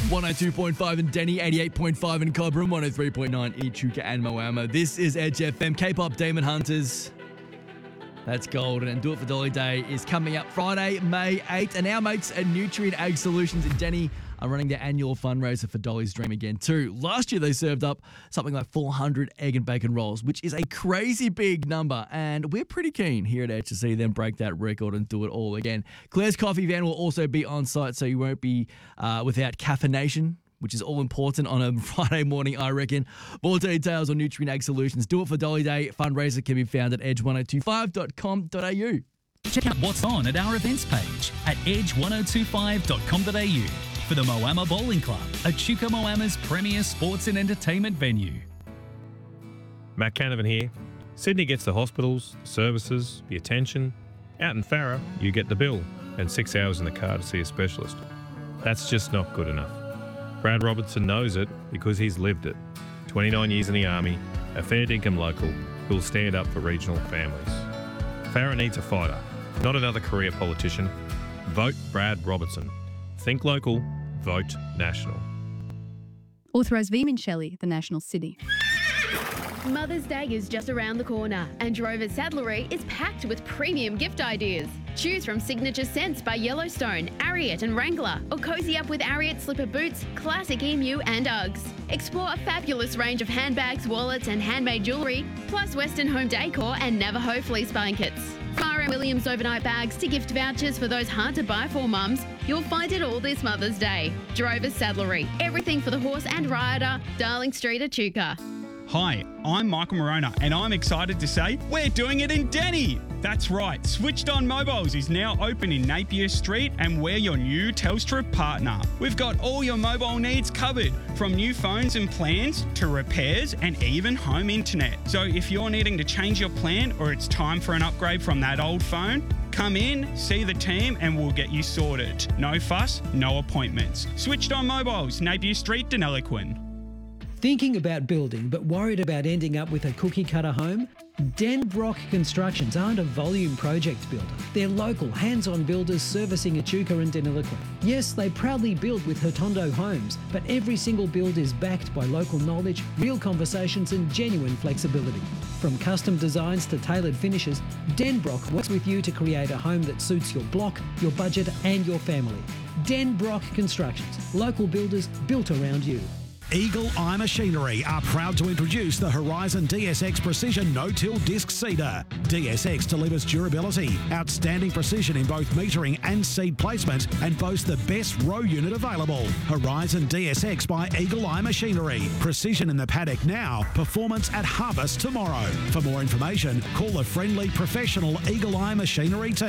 102.5 in Denny, 88.5 in Cobram, 103.9 Echuca and Moama. This is Edge FM. K-pop Demon Hunters. That's golden. And Do It for Dolly Day is coming up Friday, May 8th. And our mates at Nutrient Ag Solutions in Denny are running their annual fundraiser for Dolly's Dream again too. Last year they served up something like 400 egg and bacon rolls, which is a crazy big number. And we're pretty keen here at Edge to see them break that record and do it all again. Claire's Coffee Van will also be on site, so you won't be without caffeination, which is all important on a Friday morning, I reckon. More details on Nutrient Ag Solutions. Do It for Dolly Day fundraiser can be found at edge1025.com.au. Check out what's on at our events page at edge1025.com.au for the Moama Bowling Club, Echuca Moama's premier sports and entertainment venue. Matt Canavan here. Sydney gets the hospitals, the services, the attention. Out in Farrer, you get the bill and 6 hours in the car to see a specialist. That's just not good enough. Brad Robertson knows it because he's lived it. 29 years in the Army, a fair dinkum local who'll stand up for regional families. Farrer needs a fighter, not another career politician. Vote Brad Robertson. Think local, vote national. Authorised Veeman Shelley, the National City. Mother's Day is just around the corner and Drover's Saddlery is packed with premium gift ideas. Choose from Signature Scents by Yellowstone, Ariat and Wrangler, or cozy up with Ariat slipper boots, classic emu and Uggs. Explore a fabulous range of handbags, wallets and handmade jewellery, plus Western home decor and Navajo fleece blankets. From R.M. Williams overnight bags to gift vouchers for those hard to buy for mums, you'll find it all this Mother's Day. Drover's Saddlery, everything for the horse and rider, Darling Street, Echuca. Hi, I'm Michael Morona and I'm excited to say we're doing it in Denny. That's right, Switched On Mobiles is now open in Napier Street and we're your new Telstra partner. We've got all your mobile needs covered, from new phones and plans to repairs and even home internet. So if you're needing to change your plan or it's time for an upgrade from that old phone, come in, see the team and we'll get you sorted. No fuss, no appointments. Switched On Mobiles, Napier Street, Deniliquin. Thinking about building but worried about ending up with a cookie-cutter home? Denbrock Constructions aren't a volume project builder. They're local, hands-on builders servicing Echuca and Deniliquin. Yes, they proudly build with Hotondo Homes, but every single build is backed by local knowledge, real conversations and genuine flexibility. From custom designs to tailored finishes, Denbrock works with you to create a home that suits your block, your budget and your family. Denbrock Constructions, local builders built around you. Eagle Eye Machinery are proud to introduce the Horizon DSX Precision No-Till Disc Seeder. DSX delivers durability, outstanding precision in both metering and seed placement, and boasts the best row unit available. Horizon DSX by Eagle Eye Machinery. Precision in the paddock now, performance at harvest tomorrow. For more information, call the friendly professional Eagle Eye Machinery team.